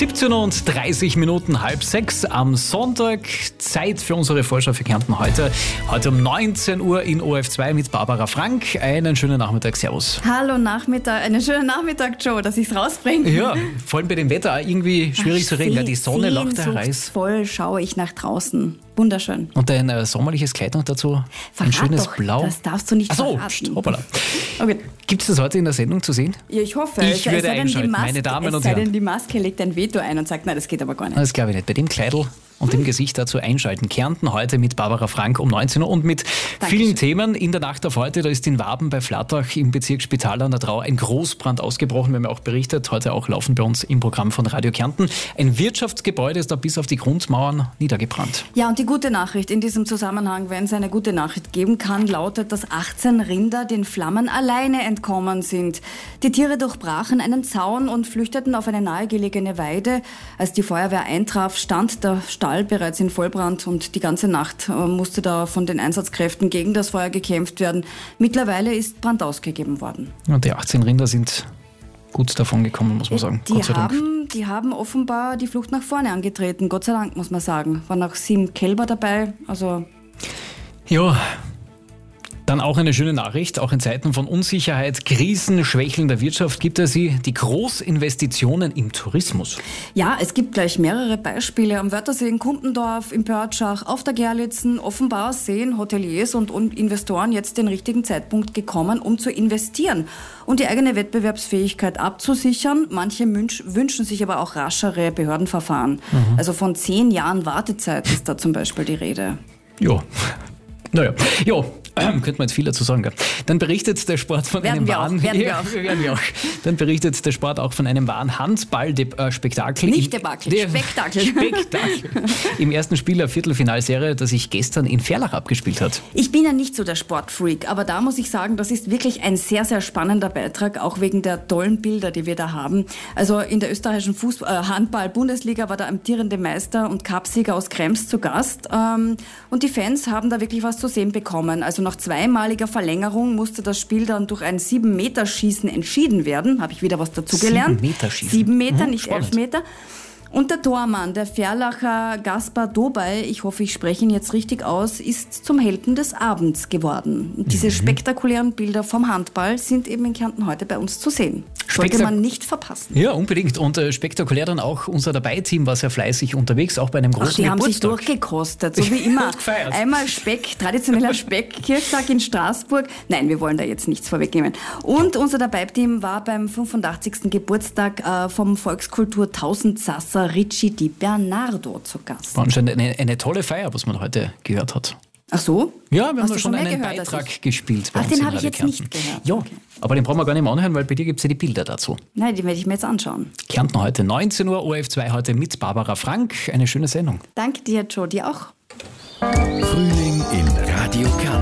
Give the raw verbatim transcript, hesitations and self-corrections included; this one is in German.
siebzehn und dreißig Minuten, halb sechs am Sonntag. Zeit für unsere Vorschau für Kärnten heute. Heute um neunzehn Uhr in O R F zwei mit Barbara Frank. Einen schönen Nachmittag, servus. Hallo Nachmittag, einen schönen Nachmittag, Joe, dass ich es rausbringe. Ja, vor allem bei dem Wetter auch irgendwie schwierig Ach, zu reden. Ja, die Sonne lacht da heraus. Voll schaue ich nach draußen. Wunderschön. Und ein äh, sommerliches Kleid noch dazu. Verrat ein schönes doch, Blau. Das darfst du nicht Ach so, verraten. hoppala. Okay. Gibt es das heute in der Sendung zu sehen? Ja, ich hoffe. Ich es, würde es einschalten, Maske, meine Damen es und sei Herren. denn, die Maske legt ein Veto ein und sagt, nein, das geht aber gar nicht. Das glaube ich nicht. Bei dem Kleidl und dem Gesicht dazu einschalten. Kärnten heute mit Barbara Frank um neunzehn Uhr und mit Dankeschön. vielen Themen. In der Nacht auf heute, da ist in Waben bei Flattach im Bezirk Spital an der Drau ein Großbrand ausgebrochen. Wir haben ja auch berichtet, heute auch laufen bei uns im Programm von Radio Kärnten. Ein Wirtschaftsgebäude ist da bis auf die Grundmauern niedergebrannt. Ja, und die gute Nachricht in diesem Zusammenhang, wenn es eine gute Nachricht geben kann, lautet, dass achtzehn Rinder den Flammen alleine entkommen sind. Die Tiere durchbrachen einen Zaun und flüchteten auf eine nahegelegene Weide. Als die Feuerwehr eintraf, stand der Stall bereits in Vollbrand und die ganze Nacht äh, musste da von den Einsatzkräften gegen das Feuer gekämpft werden. Mittlerweile ist Brand ausgegeben worden. Und die achtzehn Rinder sind gut davon gekommen, muss man sagen. Die Gott sei Dank. haben, die haben offenbar die Flucht nach vorne angetreten, Gott sei Dank, muss man sagen. Waren auch sieben Kälber dabei, also... Ja, dann auch eine schöne Nachricht. Auch in Zeiten von Unsicherheit, Krisen, schwächelnder Wirtschaft gibt es sie, die Großinvestitionen im Tourismus. Ja, es gibt gleich mehrere Beispiele. Am Wörthersee in Kumpendorf, im Pörtschach, auf der Gerlitzen. Offenbar sehen Hoteliers und Investoren jetzt den richtigen Zeitpunkt gekommen, um zu investieren und die eigene Wettbewerbsfähigkeit abzusichern. Manche Münch, wünschen sich aber auch raschere Behördenverfahren. Mhm. Also von zehn Jahren Wartezeit ist da zum Beispiel die Rede. Ja, naja, ja. Könnte man jetzt viel dazu sagen. Gell? Dann berichtet der Sport von werden einem wir wahren... Auch, werden ja, wir auch. werden wir auch. Dann berichtet der Sport auch von einem wahren Handball-Spektakel. Nicht Debakel, Spektakel. Spektakel. Im ersten Spiel der Viertelfinalserie, das sich gestern in Ferlach abgespielt hat. Ich bin ja nicht so der Sportfreak, aber da muss ich sagen, das ist wirklich ein sehr, sehr spannender Beitrag, auch wegen der tollen Bilder, die wir da haben. Also in der österreichischen Fußball- äh, Handball-Bundesliga war der amtierende Meister und Cupsieger aus Krems zu Gast. Ähm, und die Fans haben da wirklich was zu sehen bekommen. Also nach zweimaliger Verlängerung musste das Spiel dann durch ein sieben-Meter-Schießen entschieden werden. Habe ich wieder was dazu gelernt. Sieben-Meter-Schießen. Sieben Meter, Mhm, nicht spannend. elf Meter. Und der Tormann, der Ferlacher Gaspar Dobay, ich hoffe, ich spreche ihn jetzt richtig aus, ist zum Helden des Abends geworden. Und diese Mhm. spektakulären Bilder vom Handball sind eben in Kärnten heute bei uns zu sehen. Sollte Spektak- man nicht verpassen. Ja, unbedingt. Und äh, spektakulär dann auch unser Dabei-Team war sehr fleißig unterwegs, auch bei einem großen Ach, die haben sich Geburtstag. durchgekostet, so wie immer. Und gefeiert. Einmal Speck, traditioneller Speck-Kirchtag in Straßburg. Nein, wir wollen da jetzt nichts vorwegnehmen. Und unser Dabei-Team war beim fünfundachtzigsten Geburtstag äh, vom Volkskultur Tausendsasser Ricci Di Bernardo zu Gast. War anscheinend eine, eine tolle Feier, was man heute gehört hat. Ach so? Ja, wir haben Hast da du schon mehr einen gehört als Beitrag ich? gespielt bei Ach, uns den in habe ich Radio jetzt Kärnten. nicht gehört. Ja, Okay. aber den brauchen wir gar nicht mehr anhören, weil bei dir gibt es ja die Bilder dazu. Nein, die werde ich mir jetzt anschauen. Kärnten heute neunzehn Uhr, O R F zwei heute mit Barbara Frank. Eine schöne Sendung. Danke dir, Joe, dir auch. Frühling in Radio Kärnten.